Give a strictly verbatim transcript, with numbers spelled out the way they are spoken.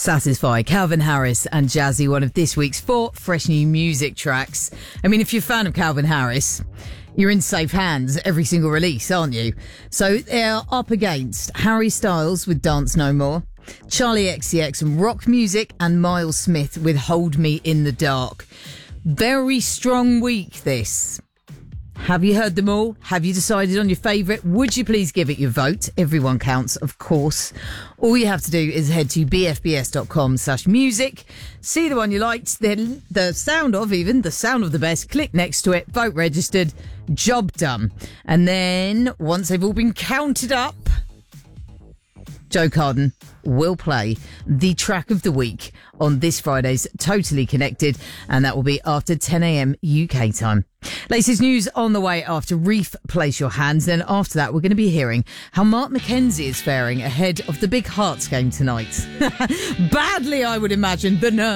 Satisfy, Calvin Harris and Jazzy, one of this week's four fresh new music tracks. I mean, if you're a fan of Calvin Harris, you're in safe hands every single release, aren't you? So they're up against Harry Styles with Dance No More, Charlie X C X and Rock Music, and Miles Smith with Hold Me in the Dark. Very strong week, this. Have you heard them all? Have you decided on your favourite? Would you please give it your vote? Everyone counts, of course. All you have to do is head to bfbs.com slash music, see the one you liked, the, the sound of even, the sound of the best, click next to it, vote registered, job done. And then, once they've all been counted up, Joe Carden will play the track of the week on this Friday's Totally Connected, and that will be after ten a.m. U K time. Latest news on the way after Reef Place Your Hands. Then after that, we're going to be hearing how Mark McKenzie is faring ahead of the big Hearts game tonight. Badly, I would imagine. The nerve.